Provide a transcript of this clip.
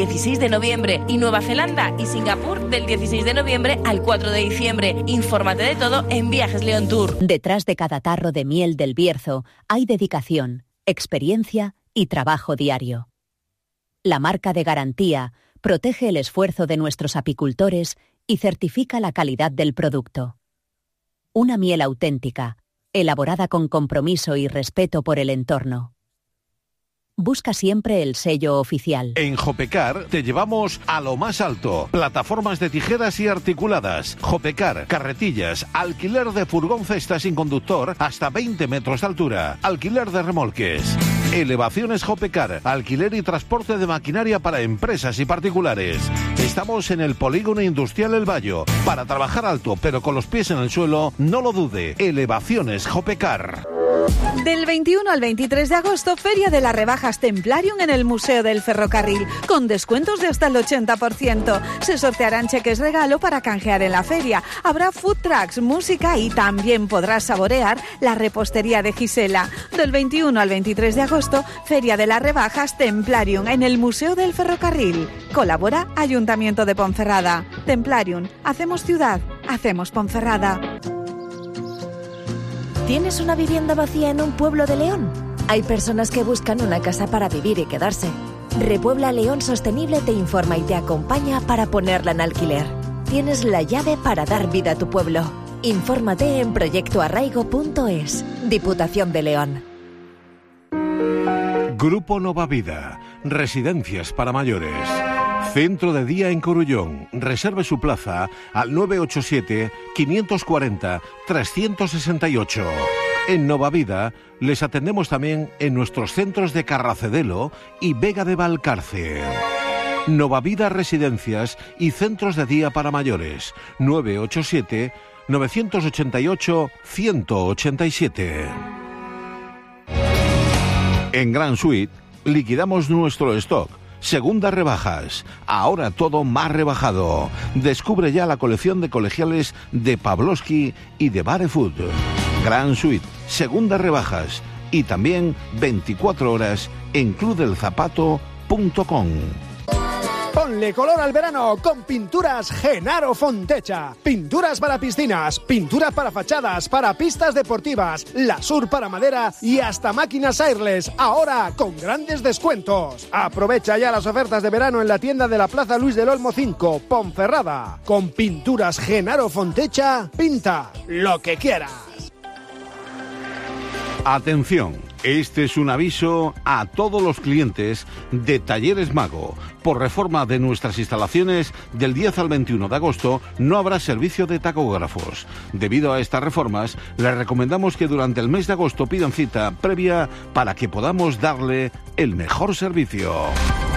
16 de noviembre y Nueva Zelanda y Singapur del 16 de noviembre al 4 de diciembre. Infórmate de todo en Viajes León Tour. Detrás de cada tarro de miel del Bierzo hay dedicación, experiencia y trabajo diario. La marca de garantía protege el esfuerzo de nuestros apicultores y certifica la calidad del producto. Una miel auténtica, elaborada con compromiso y respeto por el entorno. Busca siempre el sello oficial. En Jopecar te llevamos a lo más alto. Plataformas de tijeras y articuladas. Jopecar, carretillas, alquiler de furgón cesta sin conductor hasta 20 metros de altura. Alquiler de remolques. Elevaciones Jopecar, alquiler y transporte de maquinaria para empresas y particulares. Estamos en el Polígono Industrial El Bayo. Para trabajar alto pero con los pies en el suelo, no lo dude. Elevaciones Jopecar. Del 21 al 23 de agosto, Feria de las Rebajas Templarium en el Museo del Ferrocarril, con descuentos de hasta el 80%. Se sortearán cheques regalo para canjear en la feria. Habrá food trucks, música y también podrás saborear la repostería de Gisela. Del 21 al 23 de agosto, Feria de las Rebajas Templarium en el Museo del Ferrocarril. Colabora Ayuntamiento de Ponferrada. Templarium, hacemos ciudad, hacemos Ponferrada. ¿Tienes una vivienda vacía en un pueblo de León? Hay personas que buscan una casa para vivir y quedarse. Repuebla León Sostenible te informa y te acompaña para ponerla en alquiler. Tienes la llave para dar vida a tu pueblo. Infórmate en proyectoarraigo.es. Diputación de León. Grupo Nova Vida. Residencias para mayores. Centro de día en Corullón. Reserve su plaza al 987-540-368. En Nova Vida les atendemos también en nuestros centros de Carracedelo y Vega de Valcarce. Nova Vida Residencias y Centros de Día para Mayores. 987-988-187. En Gran Suite liquidamos nuestro stock. Segundas rebajas, ahora todo más rebajado. Descubre ya la colección de colegiales de Pavlovsky y de Barefoot. Gran Suite, segundas rebajas y también 24 horas en clubdelzapato.com. Ponle color al verano con Pinturas Genaro Fontecha. Pinturas para piscinas, pinturas para fachadas, para pistas deportivas, lasur para madera y hasta máquinas airless. Ahora con grandes descuentos. Aprovecha ya las ofertas de verano en la tienda de la Plaza Luis del Olmo 5, Ponferrada. Con Pinturas Genaro Fontecha, pinta lo que quieras. Atención, este es un aviso a todos los clientes de Talleres Mago. Por reforma de nuestras instalaciones, del 10 al 21 de agosto no habrá servicio de tacógrafos. Debido a estas reformas, les recomendamos que durante el mes de agosto pidan cita previa para que podamos darle el mejor servicio.